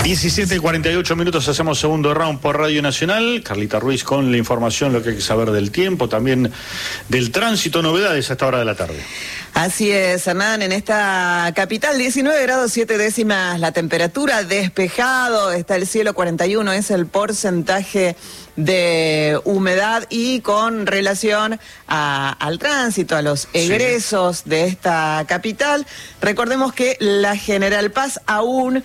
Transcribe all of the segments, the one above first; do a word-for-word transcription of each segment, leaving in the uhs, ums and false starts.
diecisiete y cuarenta y ocho minutos, hacemos segundo round por Radio Nacional. Carlita Ruiz con la información, lo que hay que saber del tiempo, también del tránsito, novedades a esta hora de la tarde. Así es, Hernán, en esta capital, diecinueve grados siete décimas la temperatura, despejado, está el cielo, cuarenta y uno es el porcentaje de humedad, y con relación a, al tránsito, a los egresos sí. de esta capital, recordemos que la General Paz aún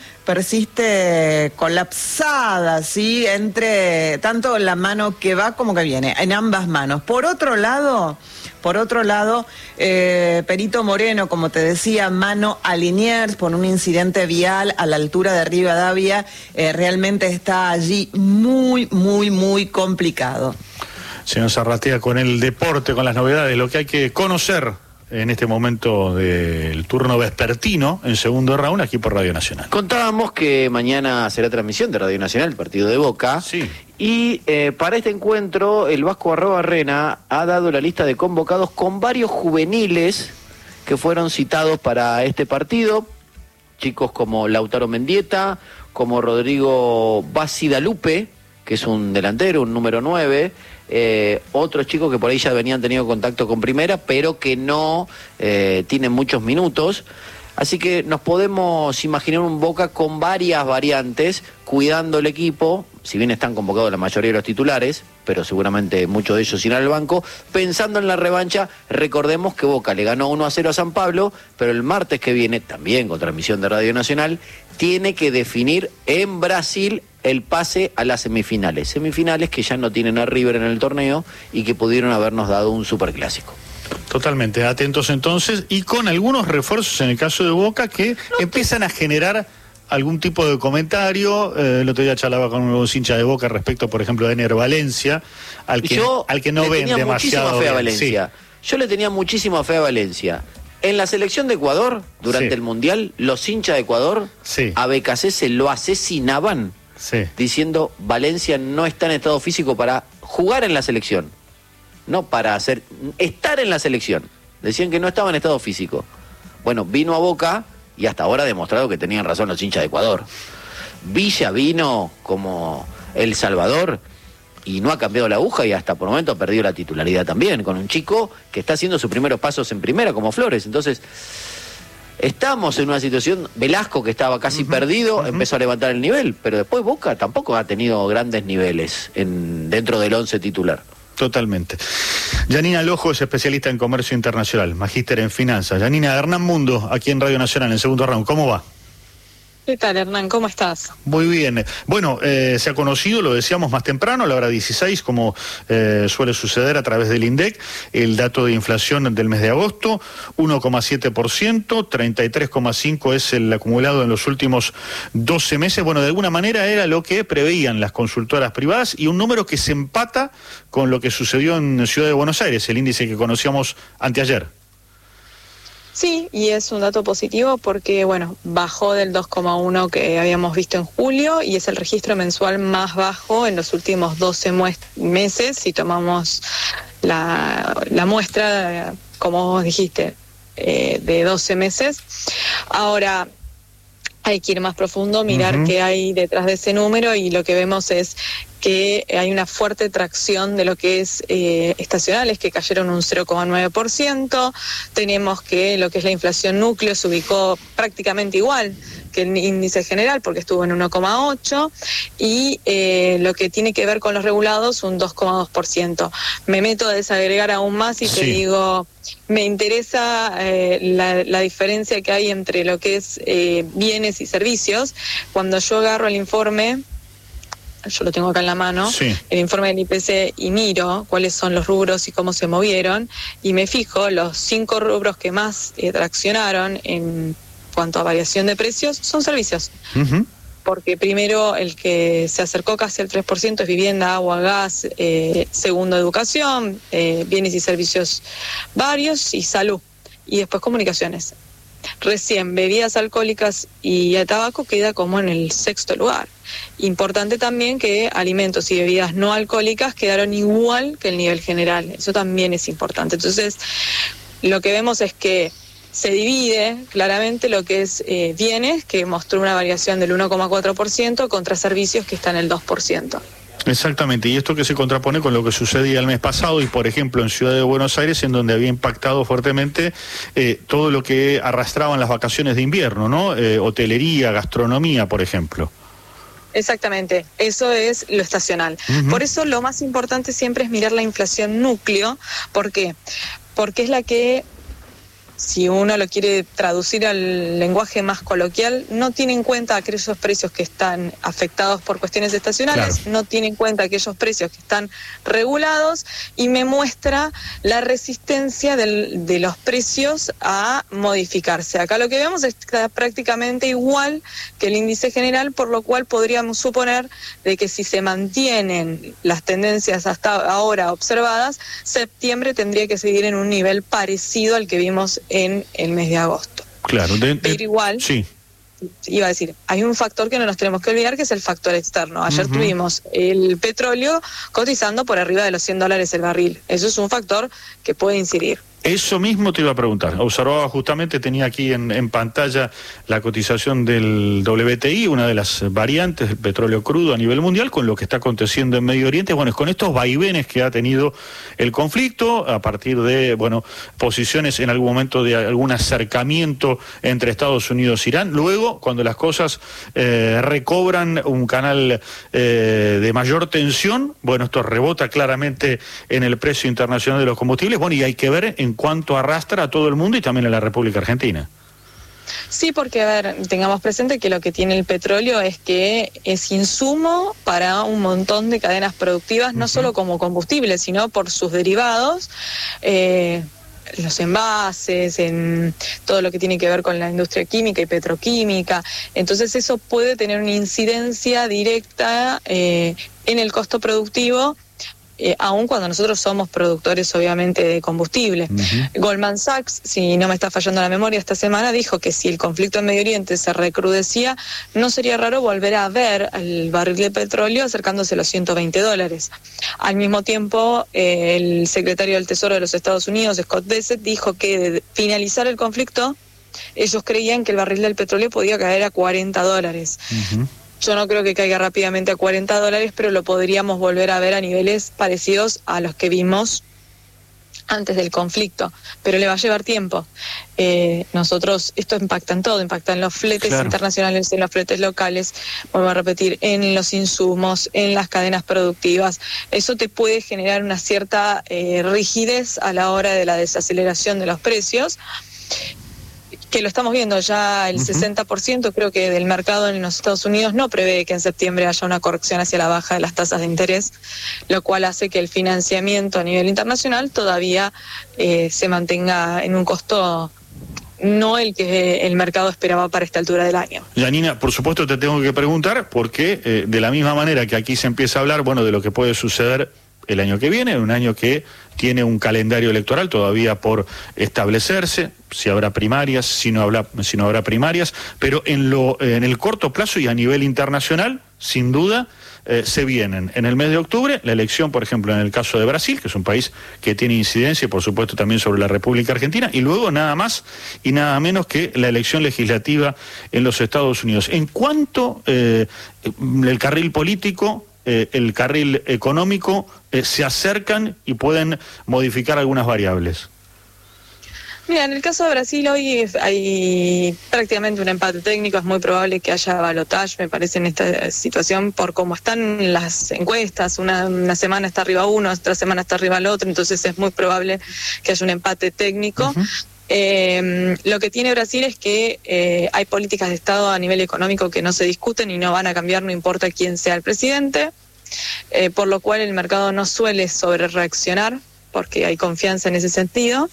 persiste colapsada, ¿sí? Entre tanto la mano que va como que viene, en ambas manos. Por otro lado, por otro lado, eh, Perito Moreno, como te decía, mano a Liniers por un incidente vial a la altura de Rivadavia, eh, realmente está allí muy, muy, muy complicado. Se nos arrastra con el deporte, con las novedades, lo que hay que conocer en este momento del turno vespertino en segundo round aquí por Radio Nacional. Contábamos que mañana será transmisión de Radio Nacional, el partido de Boca. Sí. Y eh, para este encuentro, el Vasco Arrobarrena ha dado la lista de convocados con varios juveniles que fueron citados para este partido. Chicos como Lautaro Mendieta, como Rodrigo Basidalupe, que es un delantero, un número nueve. Eh, otros chicos que por ahí ya venían teniendo contacto con primera, pero que no eh, tienen muchos minutos. Así que nos podemos imaginar un Boca con varias variantes, cuidando el equipo, si bien están convocados la mayoría de los titulares, pero seguramente muchos de ellos irán al banco. Pensando en la revancha, recordemos que Boca le ganó uno a cero a San Pablo, pero el martes que viene, también con transmisión de Radio Nacional, tiene que definir en Brasil el pase a las semifinales. Semifinales que ya no tienen a River en el torneo y que pudieron habernos dado un superclásico. Totalmente, atentos entonces, y con algunos refuerzos en el caso de Boca que no, empiezan a generar algún tipo de comentario. Eh, el otro día charlaba con unos hinchas de Boca respecto, por ejemplo, de Ener Valencia, al que, Yo al que no ven demasiado fe a bien. Valencia. Sí. Yo le tenía muchísima fe a Valencia. En la selección de Ecuador, durante sí. el Mundial, los hinchas de Ecuador, sí. a B K C se lo asesinaban, sí. diciendo Valencia no está en estado físico para jugar en la selección. No para hacer, estar en la selección. Decían que no estaba en estado físico. Bueno, vino a Boca y hasta ahora ha demostrado que tenían razón los hinchas de Ecuador. Villa vino como El Salvador y no ha cambiado la aguja, y hasta por el momento ha perdido la titularidad también, con un chico que está haciendo sus primeros pasos en primera como Flores. Entonces, estamos en una situación. Velasco, que estaba casi uh-huh, perdido, uh-huh. empezó a levantar el nivel, pero después Boca tampoco ha tenido grandes niveles en, dentro del once titular. Totalmente. Yanina Lojo es especialista en comercio internacional, magíster en finanzas. Yanina, Hernán Mundo, aquí en Radio Nacional, en segundo round. ¿Cómo va? ¿Qué tal, Hernán? ¿Cómo estás? Muy bien. Bueno, eh, se ha conocido, lo decíamos más temprano, a la hora dieciséis, como eh, suele suceder a través del INDEC, el dato de inflación del mes de agosto, uno coma siete por ciento, treinta y tres coma cinco por ciento es el acumulado en los últimos doce meses. Bueno, de alguna manera era lo que preveían las consultoras privadas, y un número que se empata con lo que sucedió en Ciudad de Buenos Aires, el índice que conocíamos anteayer. Sí, y es un dato positivo porque, bueno, bajó del dos coma uno que habíamos visto en julio, y es el registro mensual más bajo en los últimos doce meses, si tomamos la, la muestra, como vos dijiste, eh, de doce meses. Ahora, hay que ir más profundo, mirar uh-huh. qué hay detrás de ese número, y lo que vemos es que hay una fuerte tracción de lo que es eh, estacionales, que cayeron un cero coma nueve por ciento. Tenemos que lo que es la inflación núcleo se ubicó prácticamente igual que el índice general, porque estuvo en uno coma ocho, y eh, lo que tiene que ver con los regulados, un dos coma dos por ciento. Me meto a desagregar aún más y sí. te digo, me interesa eh, la, la diferencia que hay entre lo que es eh, bienes y servicios. Cuando yo agarro el informe, yo lo tengo acá en la mano, sí. el informe del I P C, y miro cuáles son los rubros y cómo se movieron, y me fijo, los cinco rubros que más eh, traccionaron en cuanto a variación de precios son servicios. Uh-huh. Porque primero el que se acercó casi al tres por ciento es vivienda, agua, gas, eh, segundo educación, eh, bienes y servicios varios, y salud, y después comunicaciones. Recién bebidas alcohólicas y el tabaco queda como en el sexto lugar. Importante también que alimentos y bebidas no alcohólicas quedaron igual que el nivel general. Eso también es importante. Entonces, lo que vemos es que se divide claramente lo que es eh, bienes, que mostró una variación del uno coma cuatro por ciento, contra servicios, que está en el dos por ciento. Exactamente, y esto que se contrapone con lo que sucedía el mes pasado y, por ejemplo, en Ciudad de Buenos Aires, en donde había impactado fuertemente eh, todo lo que arrastraban las vacaciones de invierno, ¿no? Eh, hotelería, gastronomía, por ejemplo. Exactamente, eso es lo estacional. Uh-huh. Por eso lo más importante siempre es mirar la inflación núcleo. ¿Por qué? Porque es la que, si uno lo quiere traducir al lenguaje más coloquial, no tiene en cuenta aquellos precios que están afectados por cuestiones estacionales, claro. No tiene en cuenta aquellos precios que están regulados, y me muestra la resistencia del, de los precios a modificarse. Acá lo que vemos es que está prácticamente igual que el índice general, por lo cual podríamos suponer de que si se mantienen las tendencias hasta ahora observadas, septiembre tendría que seguir en un nivel parecido al que vimos en el mes de agosto. Claro, de, de, pero igual, sí. Iba a decir, hay un factor que no nos tenemos que olvidar, que es el factor externo. Ayer uh-huh. tuvimos el petróleo cotizando por arriba de los cien dólares el barril. Eso es un factor que puede incidir. Eso mismo te iba a preguntar. Observaba justamente, tenía aquí en, en pantalla la cotización del W T I, una de las variantes del petróleo crudo a nivel mundial, con lo que está aconteciendo en Medio Oriente. Bueno, es con estos vaivenes que ha tenido el conflicto, a partir de, bueno, posiciones en algún momento de algún acercamiento entre Estados Unidos e Irán. Luego, cuando las cosas eh, recobran un canal eh, de mayor tensión, bueno, esto rebota claramente en el precio internacional de los combustibles. Bueno, y hay que ver en en cuanto arrastra a todo el mundo y también a la República Argentina. Sí, porque, a ver, tengamos presente que lo que tiene el petróleo es que es insumo para un montón de cadenas productivas, no uh-huh. solo como combustible, sino por sus derivados, eh, los envases, en todo lo que tiene que ver con la industria química y petroquímica. Entonces eso puede tener una incidencia directa eh, en el costo productivo, Eh, aun cuando nosotros somos productores, obviamente, de combustible. Uh-huh. Goldman Sachs, si no me está fallando la memoria, esta semana dijo que si el conflicto en Medio Oriente se recrudecía, no sería raro volver a ver el barril de petróleo acercándose a los ciento veinte dólares. Al mismo tiempo, eh, el secretario del Tesoro de los Estados Unidos, Scott Bessent, dijo que de finalizar el conflicto, ellos creían que el barril del petróleo podía caer a cuarenta dólares. Uh-huh. Yo no creo que caiga rápidamente a cuarenta dólares, pero lo podríamos volver a ver a niveles parecidos a los que vimos antes del conflicto, pero le va a llevar tiempo. Eh, nosotros, esto impacta en todo, impacta en los fletes claro. internacionales, en los fletes locales, vuelvo a repetir, en los insumos, en las cadenas productivas. Eso te puede generar una cierta eh, rigidez a la hora de la desaceleración de los precios, que lo estamos viendo ya. El uh-huh. sesenta por ciento creo que del mercado en los Estados Unidos no prevé que en septiembre haya una corrección hacia la baja de las tasas de interés, lo cual hace que el financiamiento a nivel internacional todavía eh, se mantenga en un costo no el que el mercado esperaba para esta altura del año. Yanina, por supuesto te tengo que preguntar, porque eh, de la misma manera que aquí se empieza a hablar, bueno, de lo que puede suceder el año que viene, un año que tiene un calendario electoral todavía por establecerse, si habrá primarias, si no habrá, si no habrá primarias, pero en lo en el corto plazo y a nivel internacional, sin duda, eh, se vienen en el mes de octubre la elección, por ejemplo, en el caso de Brasil, que es un país que tiene incidencia, por supuesto, también sobre la República Argentina, y luego nada más y nada menos que la elección legislativa en los Estados Unidos. En cuanto eh, el carril político, eh, el carril económico, eh, se acercan y pueden modificar algunas variables. Mira, en el caso de Brasil hoy hay prácticamente un empate técnico, es muy probable que haya balotaje, me parece, en esta situación, por cómo están las encuestas. Una, una semana está arriba uno, otra semana está arriba el otro, entonces es muy probable que haya un empate técnico. Uh-huh. Eh, lo que tiene Brasil es que eh, hay políticas de Estado a nivel económico que no se discuten y no van a cambiar, no importa quién sea el presidente, eh, por lo cual el mercado no suele sobre reaccionar, porque hay confianza en ese sentido.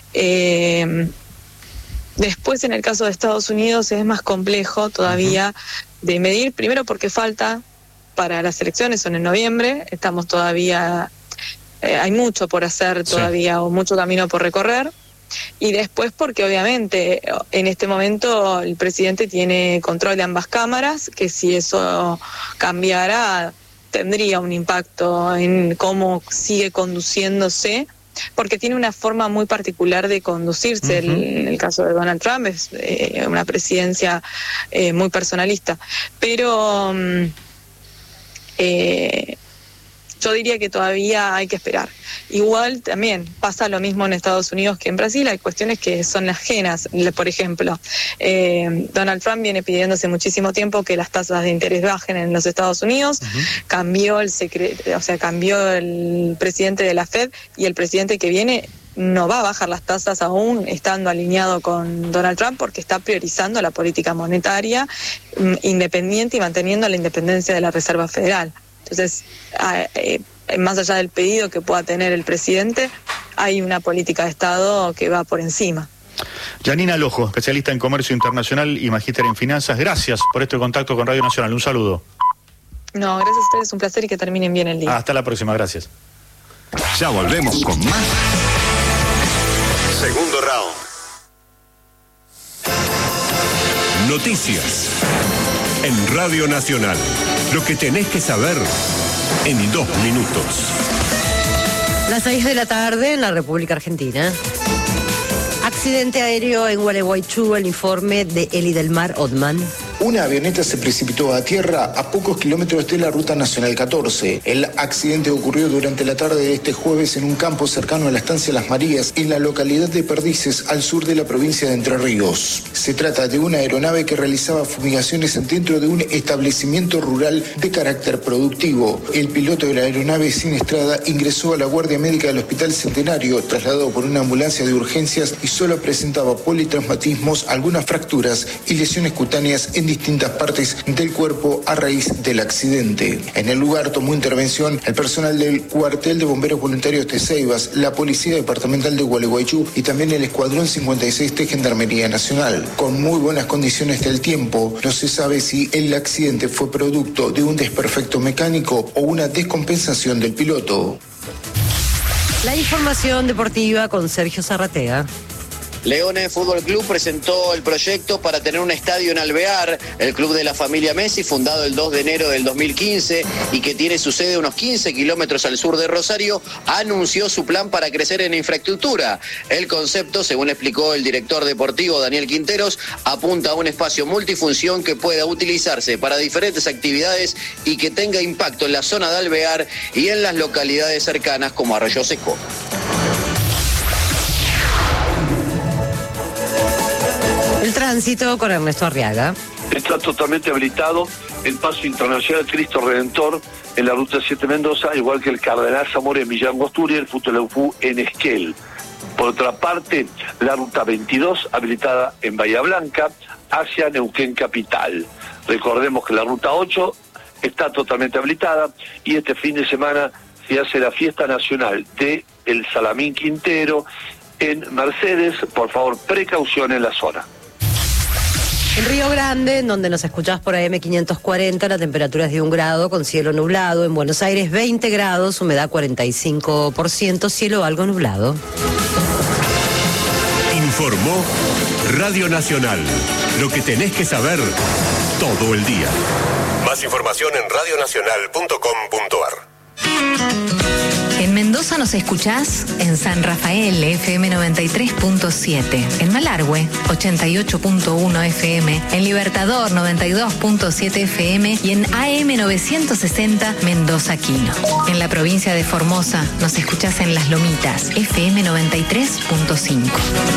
Eh, después, en el caso de Estados Unidos, es más complejo todavía uh-huh. de medir, primero porque falta para las elecciones, son en noviembre, estamos todavía, eh, hay mucho por hacer todavía, sí. o mucho camino por recorrer. Y después porque obviamente en este momento el presidente tiene control de ambas cámaras, que si eso cambiara tendría un impacto en cómo sigue conduciéndose porque tiene una forma muy particular de conducirse. Uh-huh. el, en el caso de Donald Trump es eh, una presidencia eh, muy personalista. Pero um, eh, yo diría que todavía hay que esperar. Igual también pasa lo mismo en Estados Unidos que en Brasil. Hay cuestiones que son ajenas. Por ejemplo, eh, Donald Trump viene pidiendo hace muchísimo tiempo que las tasas de interés bajen en los Estados Unidos. Uh-huh. Cambió el secre- o sea, cambió el presidente de la Fed, y el presidente que viene no va a bajar las tasas aún estando alineado con Donald Trump, porque está priorizando la política monetaria independiente y manteniendo la independencia de la Reserva Federal. Entonces, eh, más allá del pedido que pueda tener el presidente, hay una política de Estado que va por encima. Janina Lojo, especialista en comercio internacional y magíster en finanzas, gracias por este contacto con Radio Nacional. Un saludo. No, gracias a ustedes, un placer y que terminen bien el día. Hasta la próxima, gracias. Ya volvemos con más. Segundo round. Noticias en Radio Nacional. Lo que tenés que saber en dos minutos. Las seis de la tarde en la República Argentina. Accidente aéreo en Gualeguaychú, el informe de Eli del Mar Otman. Una avioneta se precipitó a tierra a pocos kilómetros de la Ruta Nacional catorce. El accidente ocurrió durante la tarde de este jueves en un campo cercano a la estancia Las Marías, en la localidad de Perdices, al sur de la provincia de Entre Ríos. Se trata de una aeronave que realizaba fumigaciones dentro de un establecimiento rural de carácter productivo. El piloto de la aeronave siniestrada ingresó a la guardia médica del Hospital Centenario, trasladado por una ambulancia de urgencias, y solo presentaba politraumatismos, algunas fracturas y lesiones cutáneas en distintas partes del cuerpo a raíz del accidente. En el lugar tomó intervención el personal del cuartel de bomberos voluntarios de Ceibas, la Policía Departamental de Gualeguaychú y también el Escuadrón cincuenta y seis de Gendarmería Nacional. Con muy buenas condiciones del tiempo, no se sabe si el accidente fue producto de un desperfecto mecánico o una descompensación del piloto. La información deportiva con Sergio Zarratea. Leones Fútbol Club presentó el proyecto para tener un estadio en Alvear, el club de la familia Messi, fundado el dos de enero del dos mil quince y que tiene su sede unos quince kilómetros al sur de Rosario, anunció su plan para crecer en infraestructura. El concepto, según explicó el director deportivo Daniel Quinteros, apunta a un espacio multifunción que pueda utilizarse para diferentes actividades y que tenga impacto en la zona de Alvear y en las localidades cercanas como Arroyo Seco. El tránsito con Ernesto Arriaga. Está totalmente habilitado el paso internacional Cristo Redentor en la ruta siete Mendoza, igual que el Cardenal Zamora en Villa Angostura y el Futaleufú en Esquel. Por otra parte, la ruta veintidós habilitada en Bahía Blanca hacia Neuquén Capital. Recordemos que la ruta ocho está totalmente habilitada y este fin de semana se hace la fiesta nacional de el Salamín Quintero en Mercedes. Por favor, precaución en la zona. En Río Grande, en donde nos escuchás por A M quinientos cuarenta, la temperatura es de un grado con cielo nublado. En Buenos Aires, veinte grados, humedad cuarenta y cinco por ciento, cielo algo nublado. Informó Radio Nacional. Lo que tenés que saber todo el día. Más información en radio nacional punto com punto a r. En Mendoza nos escuchás en San Rafael, F M noventa y tres punto siete. En Malargüe, ochenta y ocho punto uno F M. En Libertador, noventa y dos punto siete F M. Y en A M novecientos sesenta, Mendoza Quino. En la provincia de Formosa nos escuchás en Las Lomitas, F M noventa y tres punto cinco.